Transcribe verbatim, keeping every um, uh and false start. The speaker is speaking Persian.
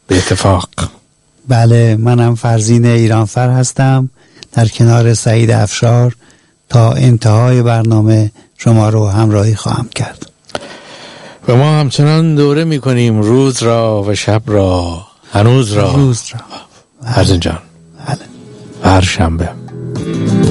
به اتفاق. بله، منم فرزین ایرانفر هستم در کنار سعید افشار تا انتهای برنامه شما رو همراهی خواهم کرد و ما همچنان دوره میکنیم روز را و شب را، هنوز را، روز را فرزین جان. بله. هر شنبه